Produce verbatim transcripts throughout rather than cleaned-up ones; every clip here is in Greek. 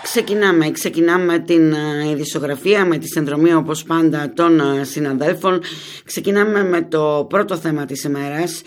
Ξεκινάμε, ξεκινάμε την ειδησιογραφία με τη συνδρομή όπως πάντα των συναδέλφων. Ξεκινάμε με το πρώτο θέμα της ημέρας.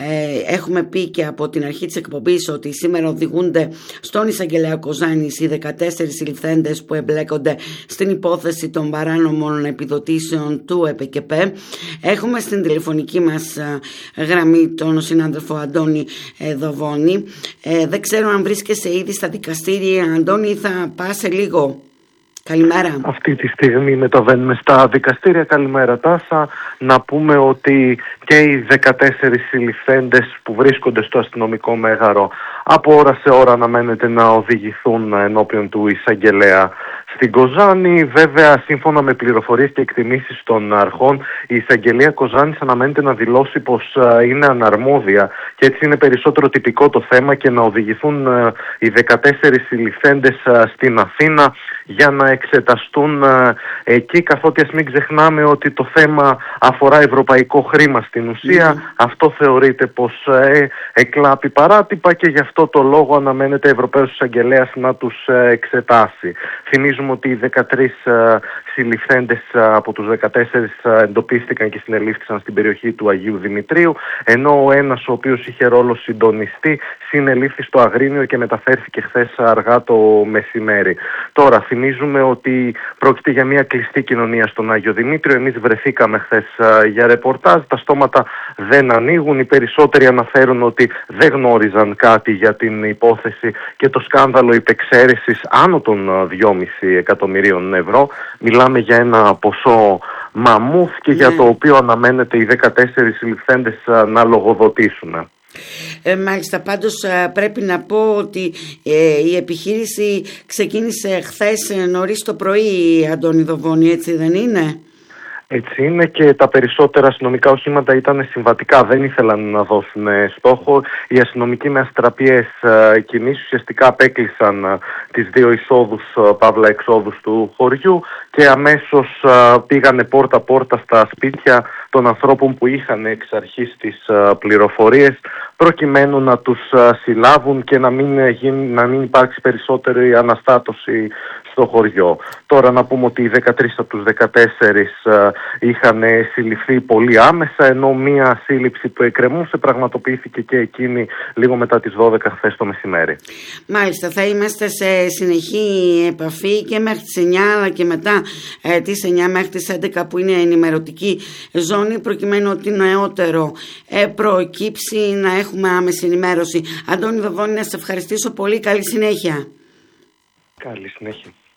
Ε, έχουμε πει και από την αρχή της εκπομπής ότι σήμερα οδηγούνται στον εισαγγελέα Κοζάνης οι δεκατέσσερις συλληφθέντες που εμπλέκονται στην υπόθεση των παράνομων επιδοτήσεων του ΕΠΕΚΕΠΕ. Έχουμε στην τηλεφωνική μας γραμμή τον συνάδελφο Αντώνη Δοβώνη. Ε, δεν ξέρω αν βρίσκεσαι ήδη στα δικαστήρια, Αντώνη, θα πας σε λίγο. Καλημέρα. Αυτή τη στιγμή μεταβαίνουμε στα δικαστήρια. Καλημέρα, Τάσα. Να πούμε ότι και οι δεκατέσσερις συλληφθέντες που βρίσκονται στο αστυνομικό μέγαρο από ώρα σε ώρα αναμένεται να οδηγηθούν ενώπιον του εισαγγελέα στην Κοζάνη. Βέβαια, σύμφωνα με πληροφορίες και εκτιμήσεις των αρχών, η εισαγγελία Κοζάνης αναμένεται να δηλώσει πως είναι αναρμόδια και έτσι είναι περισσότερο τυπικό το θέμα και να οδηγηθούν οι δεκατέσσερις συλληφθέντες στην Αθήνα για να εξεταστούν εκεί, καθότι ας μην ξεχνάμε ότι το θέμα αφορά ευρωπαϊκό χρήμα στην ουσία. Mm. Αυτό θεωρείται πως ε, εκλάπει παράτυπα και γι' αυτό το λόγο αναμένεται Ευρωπαίος Εισαγγελέας να τους ε, εξετάσει. Θυμίζουμε ότι οι δεκατρείς ε, συλληφθέντες ε, από τους δεκατέσσερις ε, εντοπίστηκαν και συνελήφθησαν στην περιοχή του Αγίου Δημητρίου, ενώ ο ένας, ο οποίος είχε ρόλο συντονιστή, συνελήφθη στο Αγρίνιο και μεταφέρθηκε χθες αργά το μεσημέρι. Τώρα, θυμίζουμε ότι πρόκειται για μια κλειστή κοινωνία στον Άγιο Δημήτριο. Εμείς βρεθήκαμε χθες uh, για ρεπορτάζ. Τα στόματα δεν ανοίγουν. Οι περισσότεροι αναφέρουν ότι δεν γνώριζαν κάτι για την υπόθεση και το σκάνδαλο υπεξαίρεσης άνω των δυόμισι εκατομμυρίων ευρώ. Μιλάμε για ένα ποσό μαμούθ και yeah. για το οποίο αναμένεται οι δεκατέσσερις συλληφθέντες uh, να λογοδοτήσουν. Ε, μάλιστα, πάντως πρέπει να πω ότι ε, η επιχείρηση ξεκίνησε χθες νωρίς το πρωί, Αντώνη Δοβώνη, έτσι δεν είναι? Έτσι είναι, και τα περισσότερα αστυνομικά οχήματα ήταν συμβατικά, δεν ήθελαν να δώσουν στόχο. Οι αστυνομικοί με αστραπιές κινήσεις ουσιαστικά απέκλεισαν τις δύο εισόδους, παύλα εξόδους του χωριού, και αμέσως πήγανε πόρτα-πόρτα στα σπίτια των ανθρώπων που είχαν εξ αρχής τις πληροφορίες, προκειμένου να τους συλλάβουν και να μην, γίνει, να μην υπάρξει περισσότερη αναστάτωση στο χωριό. Τώρα να πούμε ότι οι δεκατρείς από τους δεκατέσσερις είχαν συλληφθεί πολύ άμεσα, ενώ μία σύλληψη που εκκρεμούσε πραγματοποιήθηκε και εκείνη λίγο μετά τις δώδεκα χθες το μεσημέρι. Μάλιστα, θα είμαστε σε συνεχή επαφή και μέχρι τις εννιά, αλλά και μετά ε, τις εννιά μέχρι τις έντεκα που είναι ενημερωτική ζώνη, προκειμένου ότι νεότερο ε, προκύψει να έχουμε άμεση ενημέρωση. Αντώνη Δοβώνη, να σε ευχαριστήσω πολύ. Καλή συνέχεια. Καλή συνέχεια.